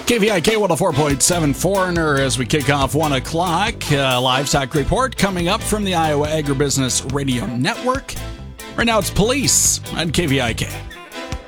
KVIK 104.7 Foreigner as we kick off 1 o'clock. Livestock report coming up from the Iowa Agribusiness Radio Network. Right now it's police on KVIK.